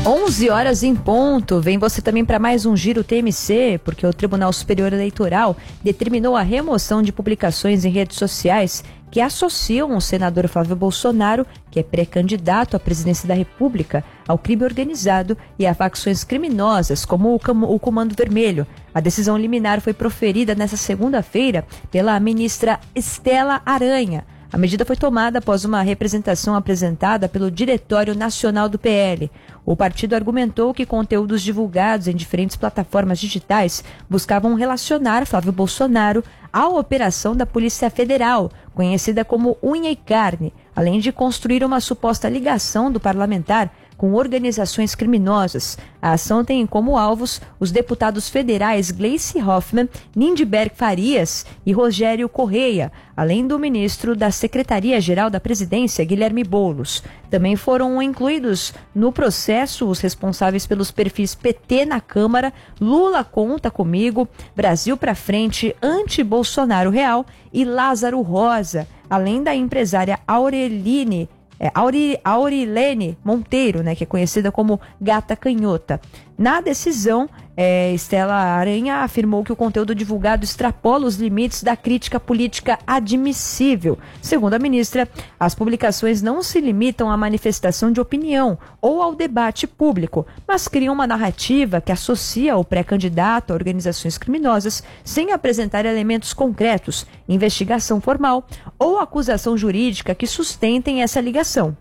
11h em ponto. Vem você também para mais um Giro TMC, porque o Tribunal Superior Eleitoral determinou a remoção de publicações em redes sociais que associam o senador Flávio Bolsonaro, que é pré-candidato à presidência da República, ao crime organizado e a facções criminosas, como o Comando Vermelho. A decisão liminar foi proferida nesta segunda-feira pela ministra Estela Aranha. A medida foi tomada após uma representação apresentada pelo Diretório Nacional do PL. O partido argumentou que conteúdos divulgados em diferentes plataformas digitais buscavam relacionar Flávio Bolsonaro à operação da Polícia Federal, conhecida como Unha e Carne, além de construir uma suposta ligação do parlamentar com organizações criminosas. A ação tem como alvos os deputados federais Gleice Hoffmann, Lindbergh Farias e Rogério Correia, além do ministro da Secretaria-Geral da Presidência, Guilherme Boulos. Também foram incluídos no processo os responsáveis pelos perfis PT na Câmara, Lula Conta Comigo, Brasil pra Frente, Anti-Bolsonaro Real e Lázaro Rosa, além da empresária Aurilene Monteiro, que é conhecida como Gata Canhota. Na decisão, Estela Aranha afirmou que o conteúdo divulgado extrapola os limites da crítica política admissível. Segundo a ministra, as publicações não se limitam à manifestação de opinião ou ao debate público, mas criam uma narrativa que associa o pré-candidato a organizações criminosas sem apresentar elementos concretos, investigação formal ou acusação jurídica que sustentem essa ligação.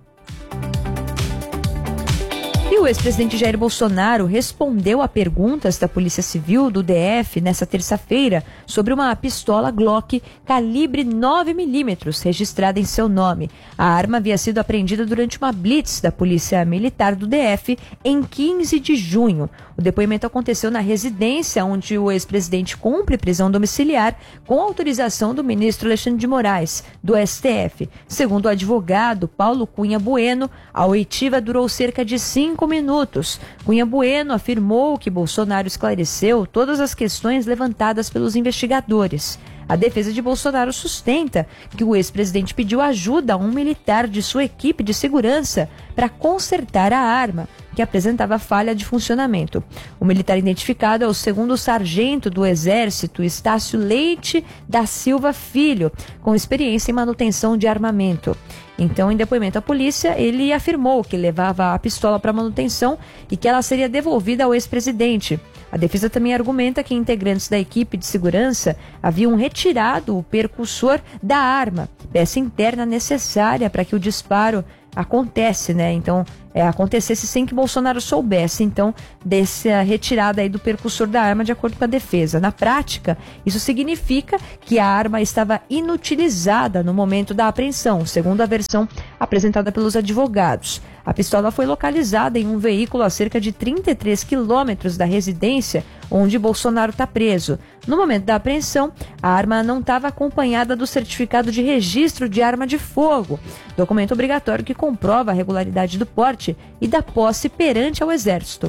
E o ex-presidente Jair Bolsonaro respondeu a perguntas da Polícia Civil do DF nesta terça-feira sobre uma pistola Glock calibre 9mm registrada em seu nome. A arma havia sido apreendida durante uma blitz da Polícia Militar do DF em 15 de junho. O depoimento aconteceu na residência onde o ex-presidente cumpre prisão domiciliar com autorização do ministro Alexandre de Moraes, do STF. Segundo o advogado Paulo Cunha Bueno, a oitiva durou cerca de 5 minutos. Cunha Bueno afirmou que Bolsonaro esclareceu todas as questões levantadas pelos investigadores. A defesa de Bolsonaro sustenta que o ex-presidente pediu ajuda a um militar de sua equipe de segurança para consertar a arma, que apresentava falha de funcionamento. O militar identificado é o segundo sargento do Exército, Estácio Leite da Silva Filho, com experiência em manutenção de armamento. Então, em depoimento à polícia, ele afirmou que levava a pistola para manutenção e que ela seria devolvida ao ex-presidente. A defesa também argumenta que integrantes da equipe de segurança haviam retirado o percussor da arma, peça interna necessária para que o disparo acontecesse sem que Bolsonaro soubesse, então, dessa retirada aí do percussor da arma, de acordo com a defesa. Na prática, isso significa que a arma estava inutilizada no momento da apreensão, segundo a versão apresentada pelos advogados. A pistola foi localizada em um veículo a cerca de 33 quilômetros da residência onde Bolsonaro está preso. No momento da apreensão, a arma não estava acompanhada do certificado de registro de arma de fogo, documento obrigatório que comprova a regularidade do porte e da posse perante ao Exército.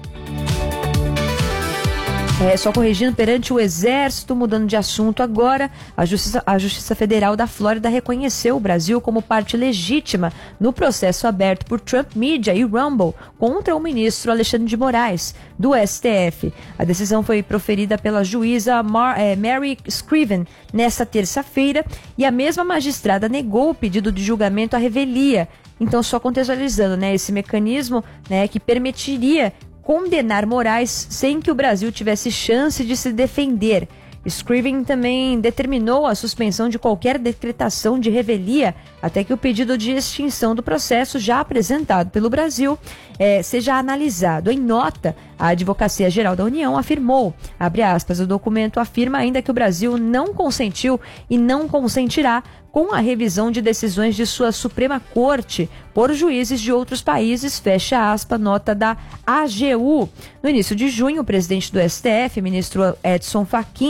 Só corrigindo, perante o Exército, mudando de assunto agora, a Justiça Federal da Flórida reconheceu o Brasil como parte legítima no processo aberto por Trump Media e Rumble contra o ministro Alexandre de Moraes, do STF. A decisão foi proferida pela juíza Mary Scriven nesta terça-feira e a mesma magistrada negou o pedido de julgamento à revelia. Então, só contextualizando, esse mecanismo que permitiria condenar Moraes sem que o Brasil tivesse chance de se defender. Scriven também determinou a suspensão de qualquer decretação de revelia até que o pedido de extinção do processo já apresentado pelo Brasil seja analisado. Em nota, a Advocacia Geral da União afirmou, abre aspas, o documento afirma ainda que o Brasil não consentiu e não consentirá com a revisão de decisões de sua Suprema Corte por juízes de outros países, fecha aspas, nota da AGU. No início de junho, o presidente do STF, ministro Edson Fachin,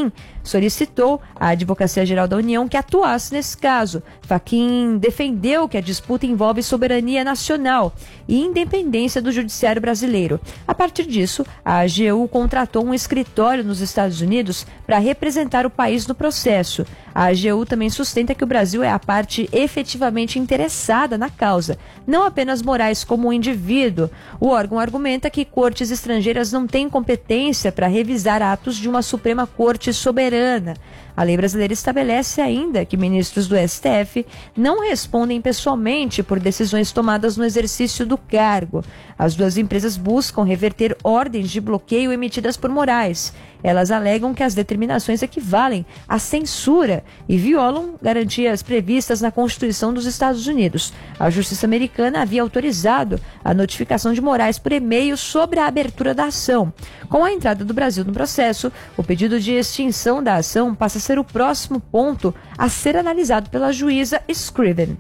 solicitou à Advocacia Geral da União que atuasse nesse caso. Fachin defendeu que a disputa envolve soberania nacional e independência do judiciário brasileiro. A partir disso, a AGU contratou um escritório nos Estados Unidos para representar o país no processo. A AGU também sustenta que o Brasil é a parte efetivamente interessada na causa, não apenas Moraes como um indivíduo. O órgão argumenta que cortes estrangeiras não têm competência para revisar atos de uma Suprema Corte soberana. A lei brasileira estabelece ainda que ministros do STF não respondem pessoalmente por decisões tomadas no exercício do cargo. As duas empresas buscam reverter ordens de bloqueio emitidas por Moraes. Elas alegam que as determinações equivalem à censura e violam garantias previstas na Constituição dos Estados Unidos. A Justiça americana havia autorizado a notificação de Moraes por e-mail sobre a abertura da ação. Com a entrada do Brasil no processo, o pedido de extinção da ação passa a ser o próximo ponto a ser analisado pela juíza Scriven.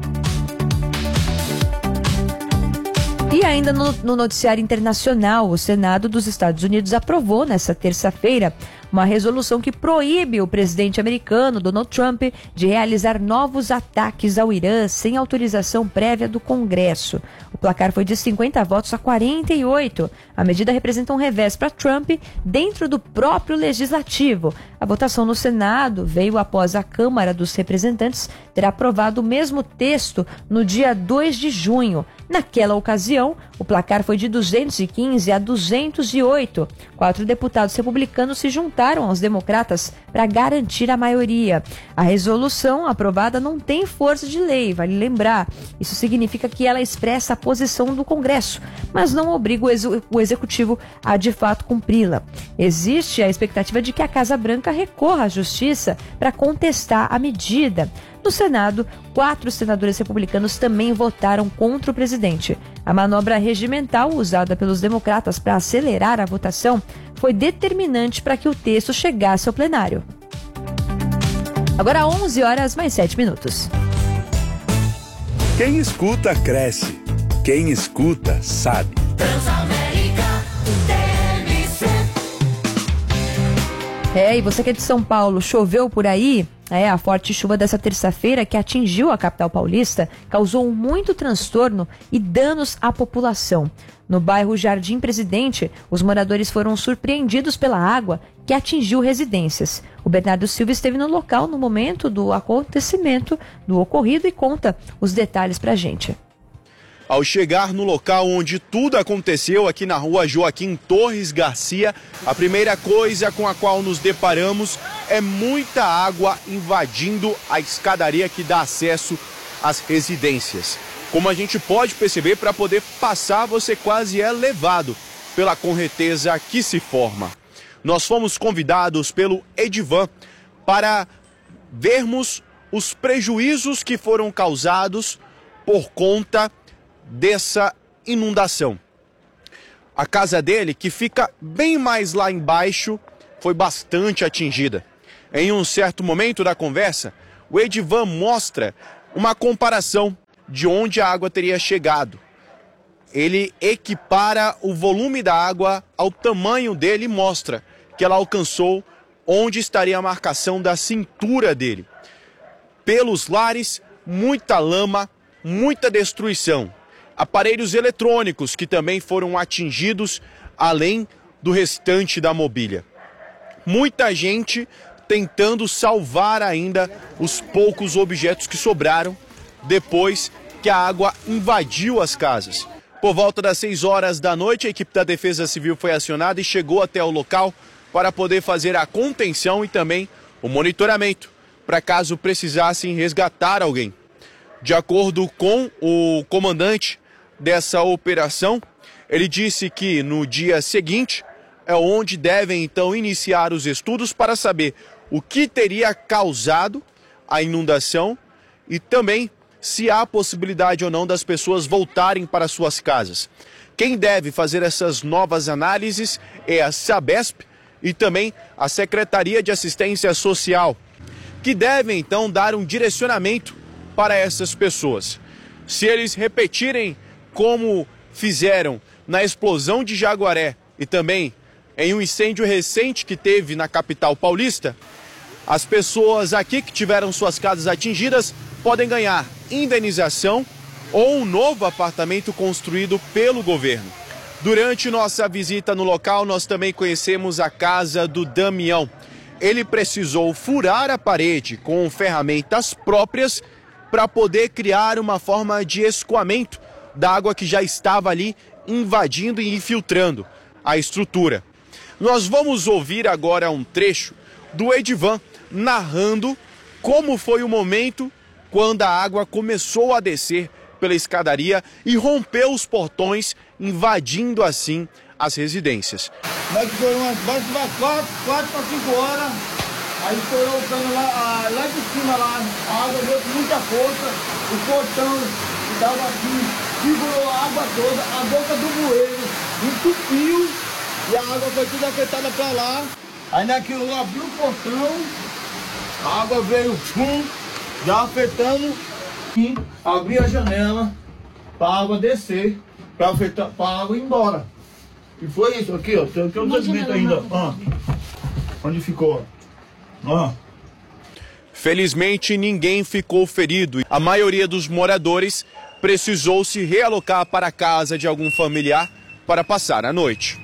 E ainda no noticiário internacional, o Senado dos Estados Unidos aprovou nesta terça-feira uma resolução que proíbe o presidente americano Donald Trump de realizar novos ataques ao Irã sem autorização prévia do Congresso. O placar foi de 50 votos a 48. A medida representa um revés para Trump dentro do próprio legislativo. A votação no Senado veio após a Câmara dos Representantes ter aprovado o mesmo texto no dia 2 de junho. Naquela ocasião, o placar foi de 215 a 208. 4 deputados republicanos se juntaram aos democratas para garantir a maioria. A resolução aprovada não tem força de lei, vale lembrar. Isso significa que ela expressa a posição do Congresso, mas não obriga o Executivo a de fato cumpri-la. Existe a expectativa de que a Casa Branca recorra à Justiça para contestar a medida. No Senado, 4 senadores republicanos também votaram contra o presidente. A manobra regimental usada pelos democratas para acelerar a votação foi determinante para que o texto chegasse ao plenário. Agora 11 horas mais 7 minutos. Quem escuta, cresce. Quem escuta, sabe. E você que é de São Paulo, choveu por aí? A forte chuva dessa terça-feira que atingiu a capital paulista causou muito transtorno e danos à população. No bairro Jardim Presidente, os moradores foram surpreendidos pela água que atingiu residências. O Bernardo Silva esteve no local no momento do acontecimento do ocorrido e conta os detalhes pra gente. Ao chegar no local onde tudo aconteceu, aqui na rua Joaquim Torres Garcia, a primeira coisa com a qual nos deparamos é muita água invadindo a escadaria que dá acesso às residências. Como a gente pode perceber, para poder passar você quase é levado pela correnteza que se forma. Nós fomos convidados pelo Edivan para vermos os prejuízos que foram causados por conta dessa inundação. A casa dele, que fica bem mais lá embaixo, foi bastante atingida. Em um certo momento da conversa, o Edivan mostra uma comparação de onde a água teria chegado. Ele equipara o volume da água ao tamanho dele e mostra que ela alcançou onde estaria a marcação da cintura dele. Pelos lares, muita lama, muita destruição. Aparelhos eletrônicos que também foram atingidos, além do restante da mobília. Muita gente tentando salvar ainda os poucos objetos que sobraram depois que a água invadiu as casas. Por volta das 6 horas da noite, a equipe da Defesa Civil foi acionada e chegou até o local para poder fazer a contenção e também o monitoramento, para caso precisassem resgatar alguém. De acordo com o comandante dessa operação, ele disse que no dia seguinte é onde devem então iniciar os estudos para saber o que teria causado a inundação e também se há possibilidade ou não das pessoas voltarem para suas casas. Quem deve fazer essas novas análises é a Sabesp e também a Secretaria de Assistência Social, que devem então dar um direcionamento para essas pessoas. Se eles repetirem como fizeram na explosão de Jaguaré e também em um incêndio recente que teve na capital paulista, as pessoas aqui que tiveram suas casas atingidas podem ganhar indenização ou um novo apartamento construído pelo governo. Durante nossa visita no local, nós também conhecemos a casa do Damião. Ele precisou furar a parede com ferramentas próprias para poder criar uma forma de escoamento da água que já estava ali invadindo e infiltrando a estrutura. Nós vamos ouvir agora um trecho do Edivan narrando como foi o momento quando a água começou a descer pela escadaria e rompeu os portões, invadindo assim as residências. Nós foram umas 4 para 5 horas, aí estourou o cano lá de cima, lá, a água veio com muita força, o portão que estava aqui segurou a água toda, a boca do bueiro entupiu e a água foi tudo afetada para lá. Aí naquilo eu abri o portão, a água veio já afetando e abri a janela para a água descer, para a água ir embora. E foi isso aqui, ó. Tem outro grito ainda. Ó. Onde ficou? Ó. Felizmente, ninguém ficou ferido. A maioria dos moradores precisou se realocar para a casa de algum familiar para passar a noite.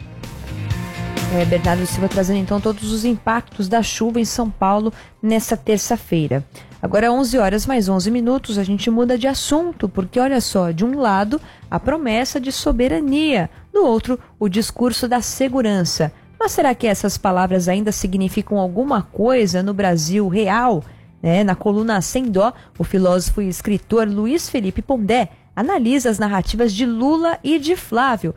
Bernardo Silva trazendo então todos os impactos da chuva em São Paulo nesta terça-feira. Agora 11 horas mais 11 minutos, a gente muda de assunto, porque olha só, de um lado a promessa de soberania, do outro o discurso da segurança. Mas será que essas palavras ainda significam alguma coisa no Brasil real? Na coluna Sem Dó, o filósofo e escritor Luiz Felipe Pondé analisa as narrativas de Lula e de Flávio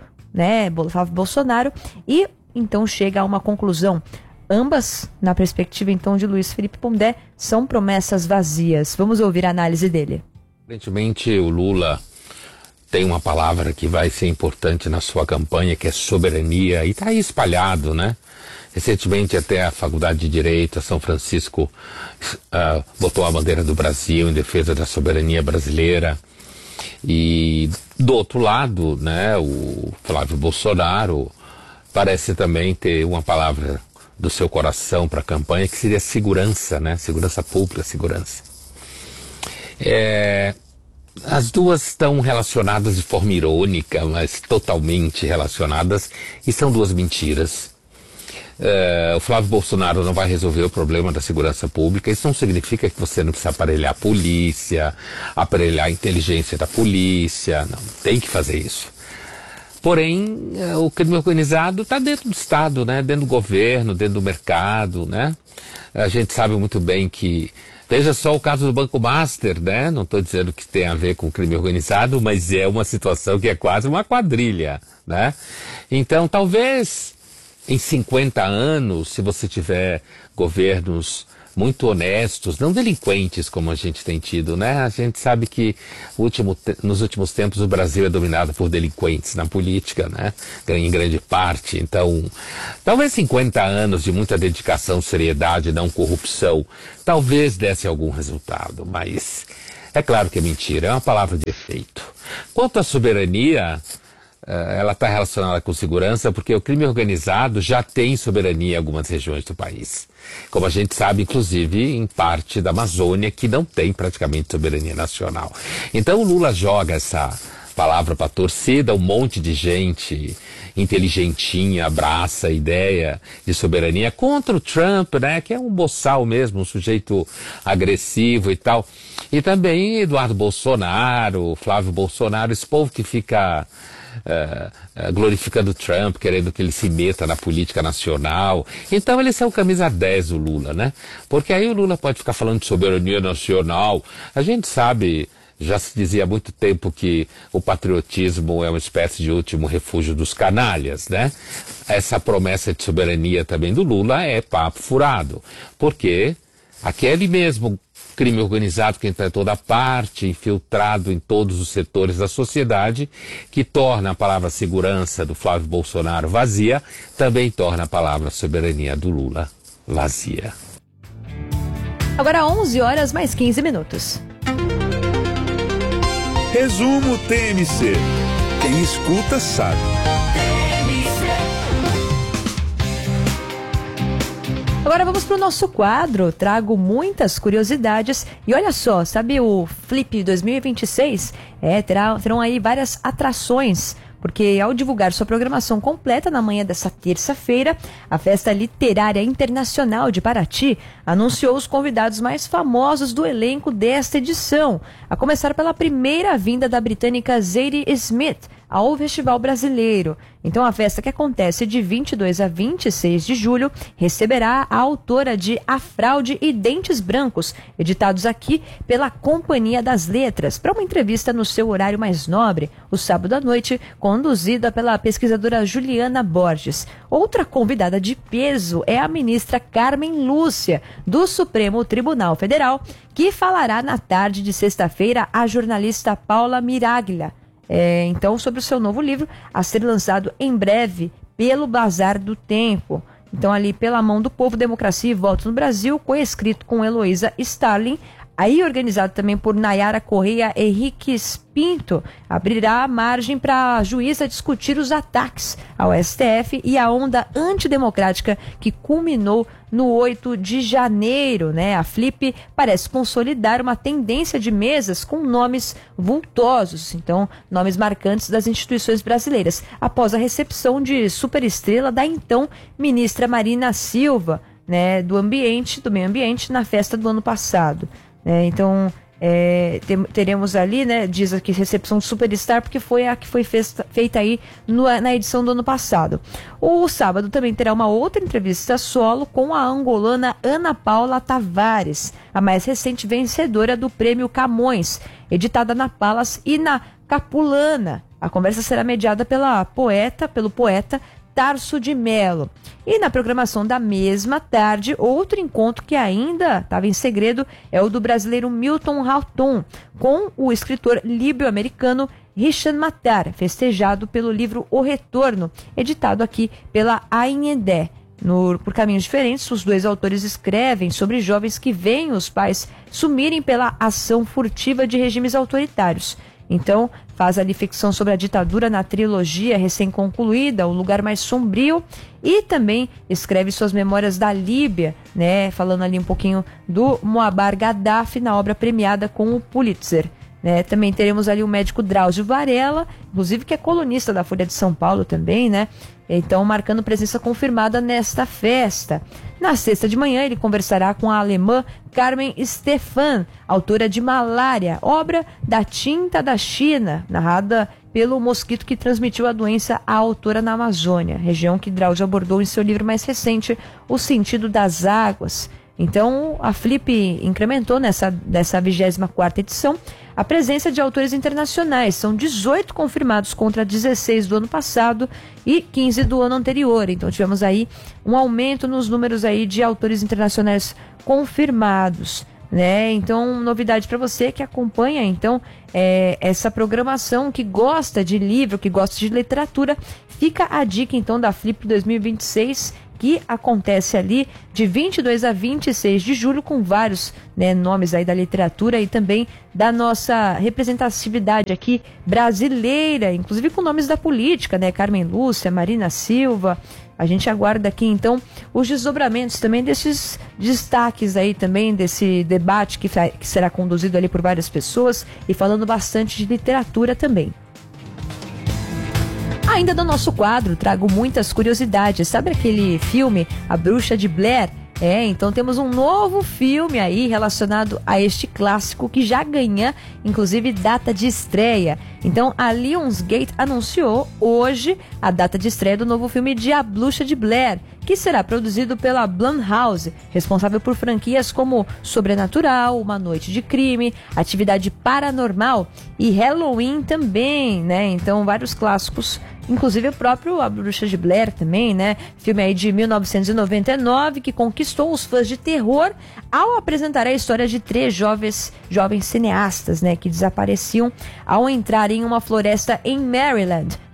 Bolsonaro e então chega a uma conclusão. Ambas, na perspectiva então de Luiz Felipe Pondé, são promessas vazias. Vamos ouvir a análise dele. Aparentemente o Lula tem uma palavra que vai ser importante na sua campanha, que é soberania, e está aí espalhado, né? Recentemente até a Faculdade de Direito, a São Francisco, botou a bandeira do Brasil em defesa da soberania brasileira. E do outro lado, né, o Flávio Bolsonaro parece também ter uma palavra do seu coração para a campanha, que seria segurança, né? Segurança pública, segurança. As duas estão relacionadas de forma irônica, mas totalmente relacionadas, e são duas mentiras. O Flávio Bolsonaro não vai resolver o problema da segurança pública. Isso não significa que você não precisa aparelhar a polícia, aparelhar a inteligência da polícia, não, tem que fazer isso. Porém, o crime organizado está dentro do Estado, né? Dentro do governo, dentro do mercado, né? A gente sabe muito bem que... Veja só o caso do Banco Master, né? Não estou dizendo que tem a ver com crime organizado, mas é uma situação que é quase uma quadrilha, né? Então, talvez em 50 anos, se você tiver governos muito honestos, não delinquentes como a gente tem tido, né? A gente sabe que nos últimos tempos o Brasil é dominado por delinquentes na política, né? Em grande parte. Então, talvez 50 anos de muita dedicação, seriedade, não corrupção, talvez desse algum resultado, mas é claro que é mentira, é uma palavra de efeito. Quanto à soberania, ela está relacionada com segurança, porque o crime organizado já tem soberania em algumas regiões do país. Como a gente sabe, inclusive, em parte da Amazônia, que não tem praticamente soberania nacional. Então o Lula joga essa palavra para a torcida, um monte de gente inteligentinha abraça a ideia de soberania contra o Trump, né, que é um boçal mesmo, um sujeito agressivo e tal. E também Eduardo Bolsonaro, Flávio Bolsonaro, esse povo que fica glorificando Trump, querendo que ele se meta na política nacional. Então ele é o camisa 10, o Lula, né? Porque aí o Lula pode ficar falando de soberania nacional. A gente sabe, já se dizia há muito tempo que o patriotismo é uma espécie de último refúgio dos canalhas, né? Essa promessa de soberania também do Lula é papo furado, porque aquele mesmo crime organizado que entra em toda parte, infiltrado em todos os setores da sociedade, que torna a palavra segurança do Flávio Bolsonaro vazia, também torna a palavra soberania do Lula vazia. Agora 11 horas mais 15 minutos. Resumo TMC. Quem escuta sabe. Agora vamos para o nosso quadro. Trago muitas curiosidades. E olha só, sabe o Flip 2026? Terão aí várias atrações. Porque ao divulgar sua programação completa na manhã dessa terça-feira, a Festa Literária Internacional de Paraty anunciou os convidados mais famosos do elenco desta edição, a começar pela primeira vinda da britânica Zadie Smith ao Festival Brasileiro. Então a festa, que acontece de 22 a 26 de julho, receberá a autora de A Fraude e Dentes Brancos, editados aqui pela Companhia das Letras, para uma entrevista no seu horário mais nobre, o sábado à noite, conduzida pela pesquisadora Juliana Borges. Outra convidada de peso é a ministra Carmen Lúcia, do Supremo Tribunal Federal, que falará na tarde de sexta-feira à jornalista Paula Miraglia. Então, sobre o seu novo livro, a ser lançado em breve pelo Bazar do Tempo. Então, ali, Pela Mão do Povo, Democracia e Votos no Brasil, coescrito com Heloísa Starling, aí organizado também por Nayara Correia Henriques Pinto, abrirá margem para a juíza discutir os ataques ao STF e a onda antidemocrática que culminou no 8 de janeiro, né? A Flip parece consolidar uma tendência de mesas com nomes vultosos, então nomes marcantes das instituições brasileiras, após a recepção de superestrela da então ministra Marina Silva, né, do meio ambiente, na festa do ano passado. Então, teremos ali, né, diz aqui, recepção de Superstar, porque foi a que foi feita aí na edição do ano passado. O sábado também terá uma outra entrevista solo com a angolana Ana Paula Tavares, a mais recente vencedora do Prêmio Camões, editada na Palas e na Capulana. A conversa será mediada pelo poeta Tarso de Mello. E na programação da mesma tarde, outro encontro que ainda estava em segredo é o do brasileiro Milton Houghton, com o escritor líbio-americano Hisham Matar, festejado pelo livro O Retorno, editado aqui pela Anhedé. Por caminhos diferentes, os dois autores escrevem sobre jovens que veem os pais sumirem pela ação furtiva de regimes autoritários. Então, faz ali ficção sobre a ditadura na trilogia recém-concluída, O Lugar Mais Sombrio, e também escreve suas memórias da Líbia, né, falando ali um pouquinho do Muammar Gaddafi na obra premiada com o Pulitzer. Também teremos ali o médico Drauzio Varela, inclusive que é colunista da Folha de São Paulo também, né? Então, marcando presença confirmada nesta festa. Na sexta de manhã, ele conversará com a alemã Carmen Stephan, autora de Malária, obra da tinta da China, narrada pelo mosquito que transmitiu a doença à autora na Amazônia, região que Drauzio abordou em seu livro mais recente, O Sentido das Águas. Então, a Flip incrementou dessa 24ª edição a presença de autores internacionais. São 18 confirmados contra 16 do ano passado e 15 do ano anterior. Então, tivemos aí um aumento nos números aí de autores internacionais confirmados, né? Então, novidade para você que acompanha, então, essa programação, que gosta de livro, que gosta de literatura, fica a dica, então, da Flip 2026, que acontece ali de 22 a 26 de julho, com vários, né, nomes aí da literatura e também da nossa representatividade aqui brasileira, inclusive com nomes da política, né, Carmen Lúcia, Marina Silva. A gente aguarda aqui, então, os desdobramentos também desses destaques aí também, desse debate que será conduzido ali por várias pessoas e falando bastante de literatura também. Ainda no nosso quadro, trago muitas curiosidades. Sabe aquele filme A Bruxa de Blair? Então temos um novo filme aí relacionado a este clássico que já ganha, inclusive, data de estreia. Então a Lionsgate anunciou hoje a data de estreia do novo filme de A Bruxa de Blair, que será produzido pela Blumhouse, responsável por franquias como Sobrenatural, Uma Noite de Crime, Atividade Paranormal e Halloween também, né? Então vários clássicos, inclusive o próprio A Bruxa de Blair também, né? Filme aí de 1999 que conquistou os fãs de terror ao apresentar a história de 3 jovens cineastas, né? Que desapareciam ao entrar em uma floresta em Maryland,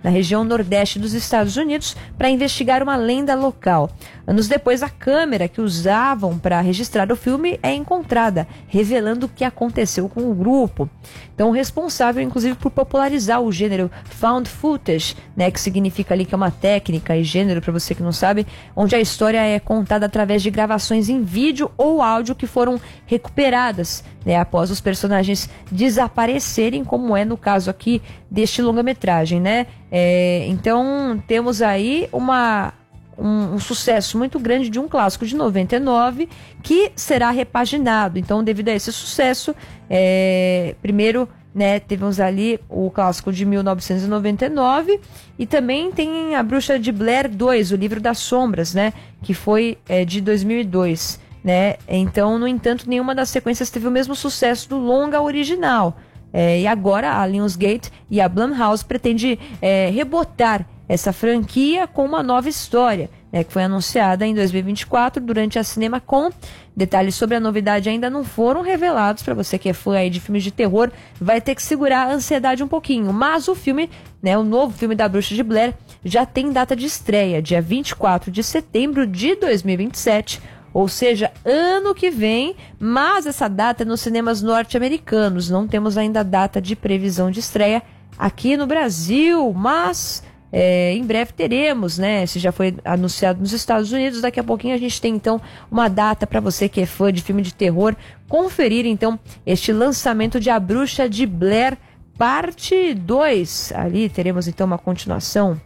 na região nordeste dos Estados Unidos, para investigar uma lenda local. Anos depois, a câmera que usavam para registrar o filme é encontrada, revelando o que aconteceu com o grupo. Então, responsável, inclusive, por popularizar o gênero found footage, né, que significa ali que é uma técnica e gênero, para você que não sabe, onde a história é contada através de gravações em vídeo ou áudio que foram recuperadas, né, após os personagens desaparecerem, como é no caso aqui deste longa-metragem, né? Então, temos aí um sucesso muito grande de um clássico de 99 que será repaginado. Então, devido a esse sucesso, primeiro, né, tivemos ali o clássico de 1999 e também tem A Bruxa de Blair 2, o Livro das Sombras, né, que foi de 2002, né? Então, no entanto, nenhuma das sequências teve o mesmo sucesso do longa original. E agora a Lionsgate e a Blumhouse pretende rebotar essa franquia com uma nova história, né, que foi anunciada em 2024 durante a CinemaCon. Detalhes sobre a novidade ainda não foram revelados. Para você que é fã aí de filmes de terror, vai ter que segurar a ansiedade um pouquinho. Mas o filme, né, o novo filme da Bruxa de Blair, já tem data de estreia, dia 24 de setembro de 2027, ou seja, ano que vem, mas essa data é nos cinemas norte-americanos. Não temos ainda data de previsão de estreia aqui no Brasil, mas em breve teremos, né? Se já foi anunciado nos Estados Unidos, daqui a pouquinho a gente tem então uma data para você que é fã de filme de terror conferir então este lançamento de A Bruxa de Blair parte 2. Ali teremos então uma continuação.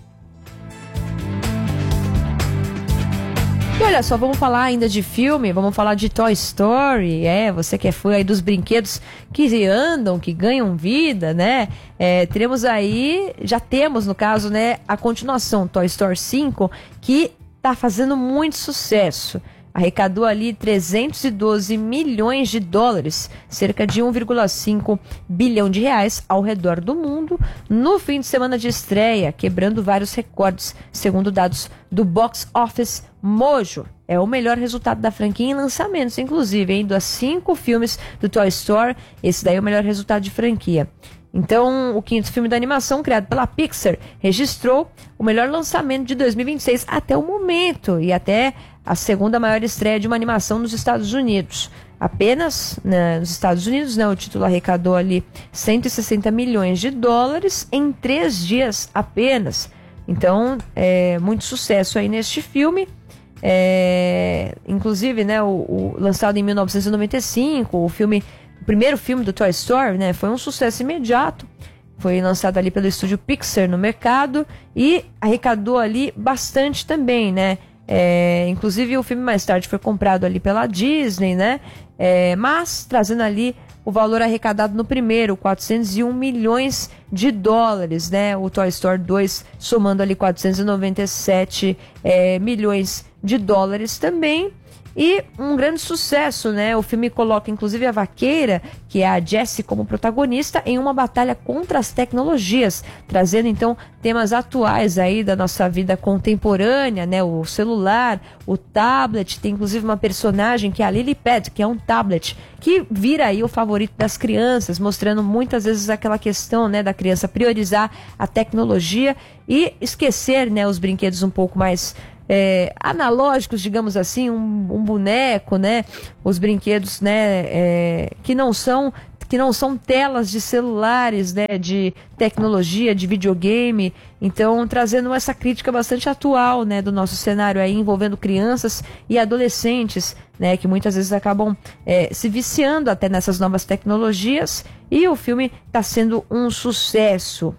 E olha só, vamos falar ainda de filme, vamos falar de Toy Story, você que é fã aí dos brinquedos que andam, que ganham vida, né? Teremos aí, já temos no caso, né, a continuação, Toy Story 5, que tá fazendo muito sucesso. Arrecadou ali 312 milhões de dólares, cerca de 1,5 bilhão de reais ao redor do mundo, no fim de semana de estreia, quebrando vários recordes, segundo dados do Box Office Mojo. É o melhor resultado da franquia em lançamentos, inclusive, hein? Dos 5 filmes do Toy Story, esse daí é o melhor resultado de franquia. Então, o 5º filme da animação, criado pela Pixar, registrou o melhor lançamento de 2026 até o momento, e até a segunda maior estreia de uma animação nos Estados Unidos. Apenas nos Estados Unidos, né, o título arrecadou ali 160 milhões de dólares em 3 dias apenas. Então, muito sucesso aí neste filme. Inclusive, né, o lançado em 1995, o primeiro filme do Toy Story, né, foi um sucesso imediato. Foi lançado ali pelo estúdio Pixar no mercado e arrecadou ali bastante também, né? Inclusive o filme mais tarde foi comprado ali pela Disney, né? Mas trazendo ali o valor arrecadado no primeiro, 401 milhões de dólares, né? O Toy Story 2 somando ali 497 milhões de dólares também. E um grande sucesso, né? O filme coloca inclusive a vaqueira, que é a Jessie, como protagonista em uma batalha contra as tecnologias, trazendo então temas atuais aí da nossa vida contemporânea, né? O celular, o tablet, tem inclusive uma personagem que é a Lily Pad, que é um tablet, que vira aí o favorito das crianças, mostrando muitas vezes aquela questão, né, da criança priorizar a tecnologia e esquecer, né, os brinquedos um pouco mais analógicos, digamos assim, um boneco, né? Os brinquedos, né? Que não são telas de celulares, né? De tecnologia, de videogame. Então, trazendo essa crítica bastante atual, né? Do nosso cenário aí, envolvendo crianças e adolescentes, né? Que muitas vezes acabam se viciando até nessas novas tecnologias. E o filme está sendo um sucesso.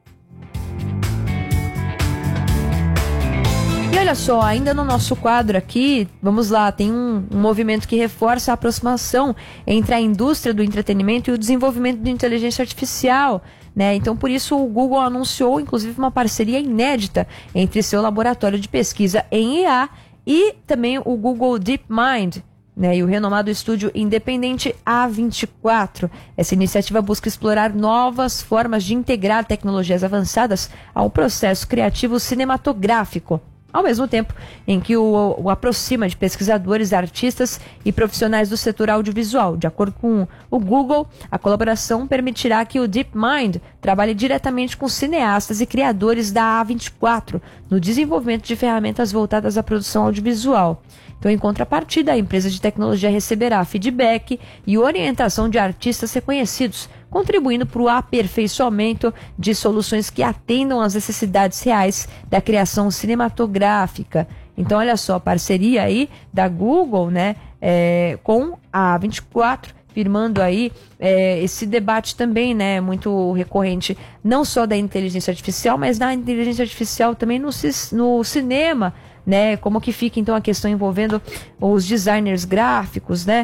E olha só, ainda no nosso quadro aqui, vamos lá, tem um movimento que reforça a aproximação entre a indústria do entretenimento e o desenvolvimento de inteligência artificial, né? Então, por isso, o Google anunciou, inclusive, uma parceria inédita entre seu laboratório de pesquisa em IA e também o Google DeepMind, né, e o renomado estúdio independente A24. Essa iniciativa busca explorar novas formas de integrar tecnologias avançadas ao processo criativo cinematográfico. ao mesmo tempo em que o aproxima de pesquisadores, artistas e profissionais do setor audiovisual. De acordo com o Google, a colaboração permitirá que o DeepMind trabalhe diretamente com cineastas e criadores da A24 no desenvolvimento de ferramentas voltadas à produção audiovisual. Então, em contrapartida, a empresa de tecnologia receberá feedback e orientação de artistas reconhecidos, contribuindo para o aperfeiçoamento de soluções que atendam às necessidades reais da criação cinematográfica. Então, olha só, a parceria aí da Google, né, com a A24, firmando aí esse debate também, né, muito recorrente, não só da inteligência artificial, mas da inteligência artificial também no cinema, né, como que fica então a questão envolvendo os designers gráficos, né,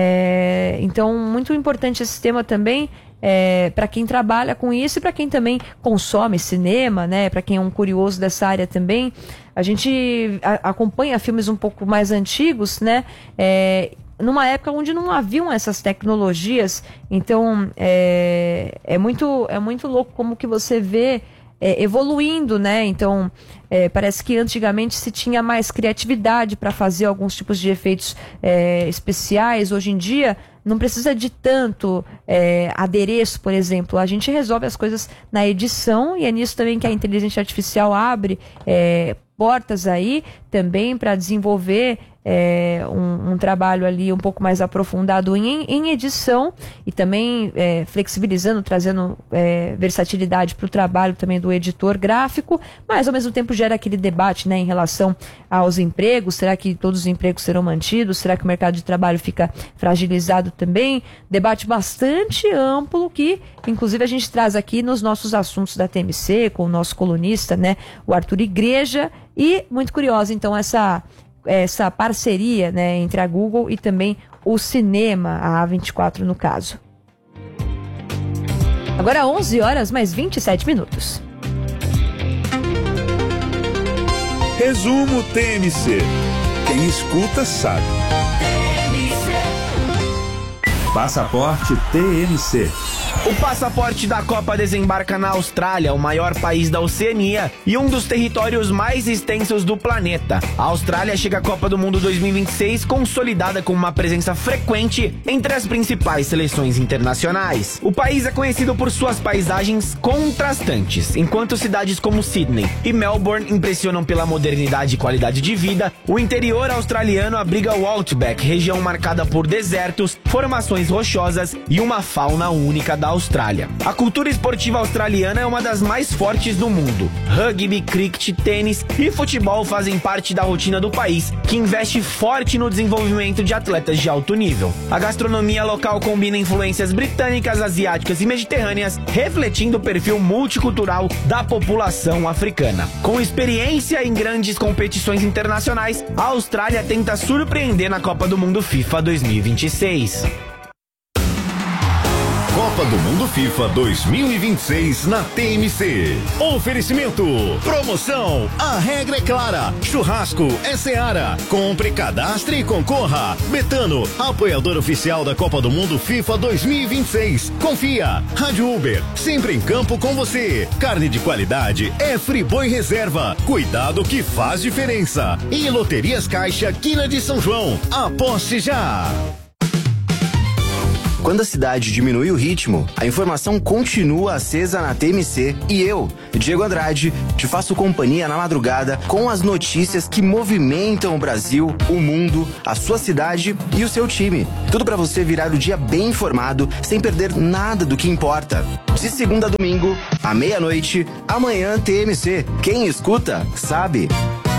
então muito importante esse tema também, para quem trabalha com isso e para quem também consome cinema, né, para quem é um curioso dessa área também. A gente acompanha filmes um pouco mais antigos, né, numa época onde não haviam essas tecnologias, então é muito louco como que você vê evoluindo, né? Então parece que antigamente se tinha mais criatividade para fazer alguns tipos de efeitos especiais. Hoje em dia não precisa de tanto adereço, por exemplo. A gente resolve as coisas na edição, e é nisso também que a inteligência artificial abre portas aí também para desenvolver um trabalho ali um pouco mais aprofundado em edição, e também flexibilizando, trazendo versatilidade para o trabalho também do editor gráfico, mas ao mesmo tempo gera aquele debate, né, em relação aos empregos. Será que todos os empregos serão mantidos? Será que o mercado de trabalho fica fragilizado também? Debate bastante amplo que, inclusive, a gente traz aqui nos nossos assuntos da TMC, com o nosso colunista, né, o Arthur Igreja. E muito curiosa, então, essa parceria, né, entre a Google e também o cinema, a A24 no caso. Agora 11 horas mais 27 minutos. Resumo TMC. Quem escuta sabe. Passaporte TMC. O passaporte da Copa desembarca na Austrália, o maior país da Oceania e um dos territórios mais extensos do planeta. A Austrália chega à Copa do Mundo 2026 consolidada com uma presença frequente entre as principais seleções internacionais. O país é conhecido por suas paisagens contrastantes. Enquanto cidades como Sydney e Melbourne impressionam pela modernidade e qualidade de vida, o interior australiano abriga o Outback, região marcada por desertos, formações rochosas e uma fauna única da Austrália. A cultura esportiva australiana é uma das mais fortes do mundo. Rugby, cricket, tênis e futebol fazem parte da rotina do país, que investe forte no desenvolvimento de atletas de alto nível. A gastronomia local combina influências britânicas, asiáticas e mediterrâneas, refletindo o perfil multicultural da população africana. Com experiência em grandes competições internacionais, a Austrália tenta surpreender na Copa do Mundo FIFA 2026. Copa do Mundo FIFA 2026 na TMC. Oferecimento. Promoção. A regra é clara. Churrasco é Seara. Compre, cadastre e concorra. Betano, apoiador oficial da Copa do Mundo FIFA 2026. Confia. Rádio Uber, sempre em campo com você. Carne de qualidade é Friboi Reserva. Cuidado que faz diferença. E Loterias Caixa, Quina de São João. Aposte já. Quando a cidade diminui o ritmo, a informação continua acesa na TMC e eu, Diego Andrade, te faço companhia na madrugada com as notícias que movimentam o Brasil, o mundo, a sua cidade e o seu time. Tudo para você virar o dia bem informado, sem perder nada do que importa. De segunda a domingo, à meia-noite, amanhã TMC. Quem escuta, sabe.